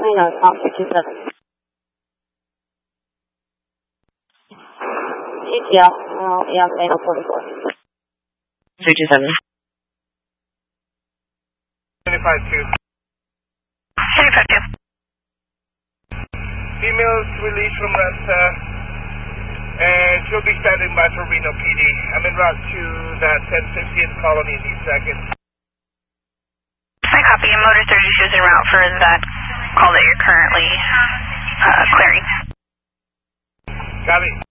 627. ETL, yeah, Main 44. 327. 25-2. 25-2. Females released from Ranta, and she'll be standing by for Reno PD. I'm en route to that 1060th colony in East 2nd. I copy. Motor 32 is en route for that call that you're currently clearing. Copy.